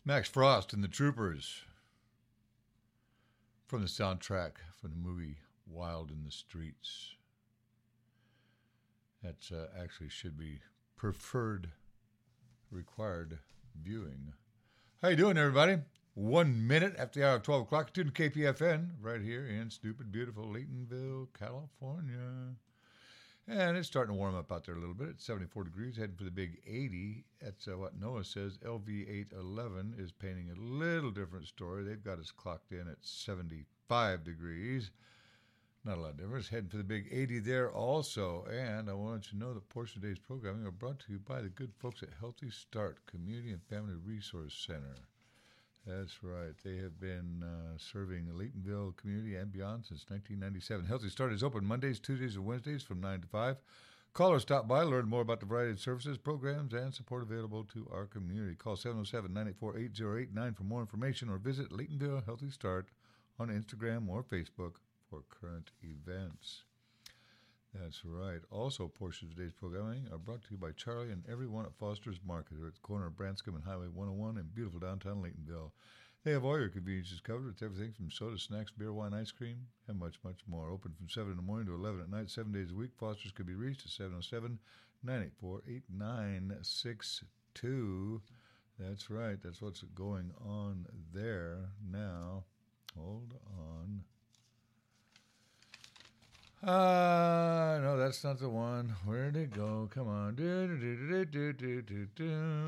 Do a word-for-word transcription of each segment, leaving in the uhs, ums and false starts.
Max Frost and the Troopers from the soundtrack from the movie Wild in the Streets. That uh, actually should be preferred, required viewing. How you doing, everybody? One minute after the hour of twelve o'clock, tuned to K P F N right here in stupid, beautiful Laytonville, California. And it's starting to warm up out there a little bit. It's seventy-four degrees, heading for the big eighty. That's uh, what NOAA says. L V eight eleven is painting a little different story. They've got us clocked in at seventy-five degrees. Not a lot of difference. Heading for the big eighty there also. And I want you to know that portion of today's programming are brought to you by the good folks at Healthy Start Community and Family Resource Center. That's right. They have been uh, serving the Laytonville community and beyond since nineteen ninety-seven. Healthy Start is open Mondays, Tuesdays, and Wednesdays from nine to five. Call or stop by, learn more about the variety of services, programs, and support available to our community. Call seven oh seven, nine eight four, eight oh eight nine for more information or visit Laytonville Healthy Start on Instagram or Facebook for current events. That's right. Also, portions of today's programming are brought to you by Charlie and everyone at Foster's Market. They're at the corner of Branscombe and Highway one oh one in beautiful downtown Laytonville. They have all your conveniences covered. It's everything from soda, snacks, beer, wine, ice cream, and much, much more. Open from seven in the morning to eleven at night, seven days a week. Foster's can be reached at seven oh seven, nine eight four, eight nine six two. That's right. That's what's going on there now. Hold on. Uh, no, that's not the one. Where'd it go? Come on. Do, do, do, do, do, do, do.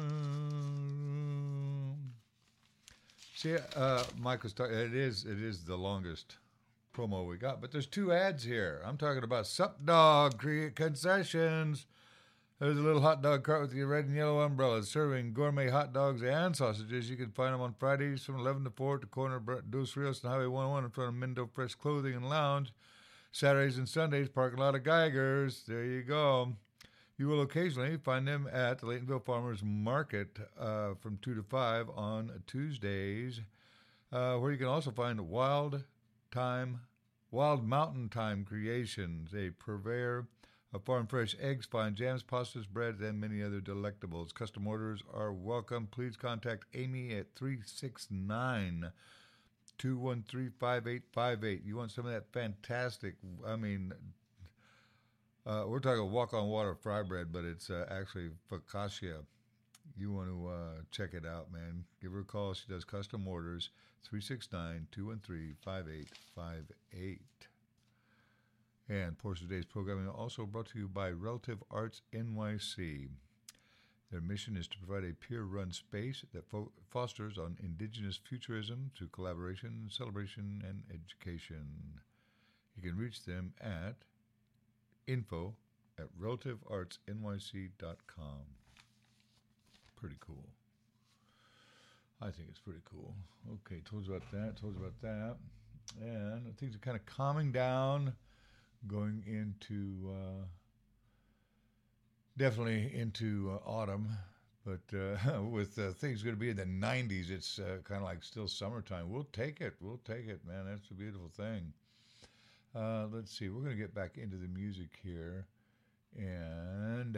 See, uh, Michael's talking. It is, it is the longest promo we got, but there's two ads here. I'm talking about Sup Dog Concessions. There's a little hot dog cart with your red and yellow umbrellas serving gourmet hot dogs and sausages. You can find them on Fridays from eleven to four at the corner of Dos Rios and Highway one oh one in front of Mendo Fresh Clothing and Lounge. Saturdays and Sundays, parking lot of Geigers. There you go. You will occasionally find them at the Laytonville Farmers Market uh, from two to five on Tuesdays, uh, where you can also find Wild Time, Wild Mountain Time Creations, a purveyor of farm fresh eggs, fine jams, pastas, breads, and many other delectables. Custom orders are welcome. Please contact Amy at three six nine two one three, five eight five eight. You want some of that fantastic, I mean, uh, we're talking walk-on water fry bread, but it's uh, actually focaccia. You want to uh, check it out, man. Give her a call. She does custom orders, three six nine, two one three, five eight five eight. And portion of today's programming also brought to you by Relative Arts N Y C. Their mission is to provide a peer-run space that fo- fosters on indigenous futurism through collaboration, celebration, and education. You can reach them at info at relative arts n y c dot com. Pretty cool. I think it's pretty cool. Okay, told you about that, told you about that. And things are kind of calming down, going into... Uh, Definitely into uh, autumn, but uh, with uh, things going to be in the nineties, it's uh, kind of like still summertime. We'll take it. We'll take it, man. That's a beautiful thing. Uh, let's see. We're going to get back into the music here. And...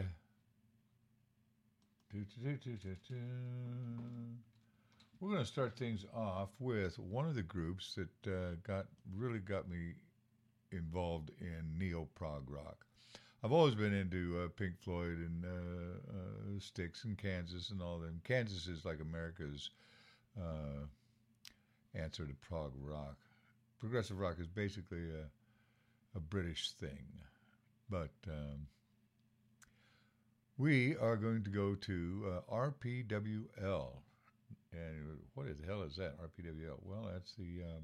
We're going to start things off with one of the groups that uh, got really got me involved in neo-prog rock. I've always been into uh, Pink Floyd and uh, uh, Styx and Kansas and all them. Kansas is like America's uh, answer to prog rock. Progressive rock is basically a, a British thing. But um, we are going to go to uh, R P W L. And what the hell is that, R P W L? Well, that's the uh,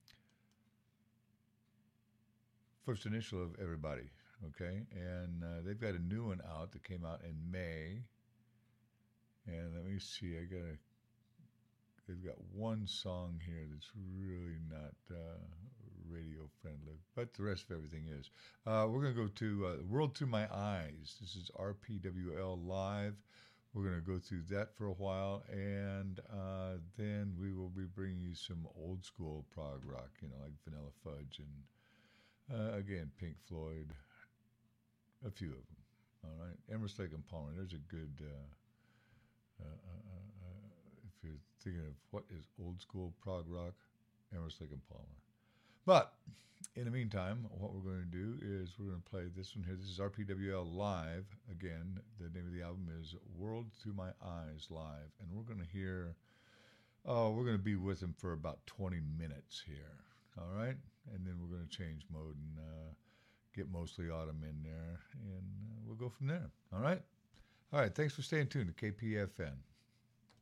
first initial of everybody. Okay, and uh, they've got a new one out that came out in May. And let me see, I got a, they've got one song here that's really not uh, radio friendly, but the rest of everything is. Uh, we're going to go to uh, World Through My Eyes. This is R P W L Live. We're going to go through that for a while, and uh, then we will be bringing you some old school prog rock, you know, like Vanilla Fudge and, uh, again, Pink Floyd. A few of them, all right. Emerson, Lake and Palmer. There's a good. Uh, uh, uh, uh, if you're thinking of what is old school prog rock, Emerson, Lake and Palmer. But in the meantime, what we're going to do is we're going to play this one here. This is R P W L Live. Again, the name of the album is World Through My Eyes Live. And we're going to hear, oh, we're going to be with them for about twenty minutes here. All right? And then we're going to change mode and uh, get Mostly Autumn in there. And uh, we'll go from there. All right? All right. Thanks for staying tuned to K P F N.